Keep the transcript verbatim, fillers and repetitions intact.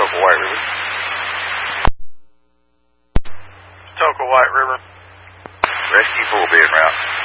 Toka White River. Toka White River. Rescue four be en route.